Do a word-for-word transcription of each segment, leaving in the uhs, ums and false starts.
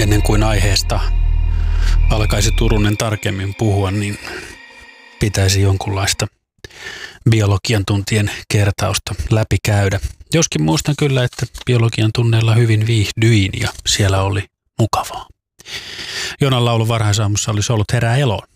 ennen kuin aiheesta alkaisi Turunen tarkemmin puhua, niin pitäisi jonkunlaista biologian tuntien kertausta läpikäydä. Joskin muistan kyllä, että biologian tunneilla hyvin viihdyin ja siellä oli mukavaa. Jonan laulu varhaisaamussa olisi ollut Herää eloon.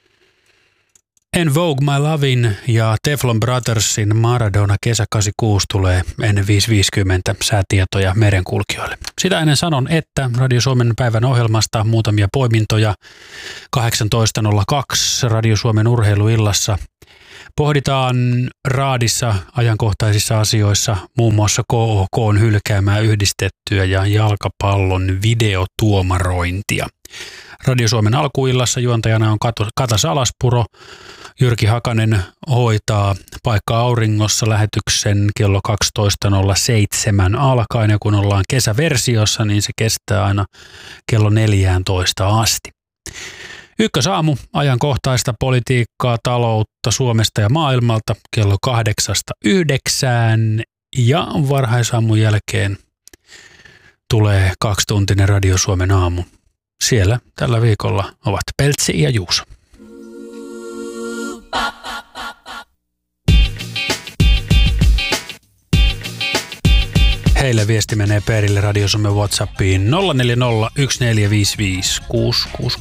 En Vogue My Lovin ja Teflon Brothersin Maradona kesä kahdeksankymmentäkuusi tulee ennen viisi viisikymmentä säätietoja merenkulkijoille. Sitä ennen sanon, että Radio Suomen päivän ohjelmasta muutamia poimintoja. kahdeksantoista nolla kaksi Radio Suomen urheiluillassa pohditaan raadissa ajankohtaisissa asioissa muun muassa K O K:n hylkäämää yhdistettyä ja jalkapallon videotuomarointia. Radio Suomen alkuillassa juontajana on Kata Salaspuro. Jyrki Hakanen hoitaa Paikka auringossa lähetyksen kello kaksitoista nolla seitsemän alkaen, ja kun ollaan kesäversiossa, niin se kestää aina kello neljätoista asti. Ykkösaamu, ajankohtaista politiikkaa, taloutta Suomesta ja maailmalta kello kahdeksasta yhdeksään, ja varhaisaamun jälkeen tulee kaksituntinen Radio Suomen aamu. Siellä tällä viikolla ovat Peltsi ja Juuso. Heille viesti menee perille Radio Suomen WhatsAppiin nolla neljä nolla yksi neljä viisi viisi kuusi kuusi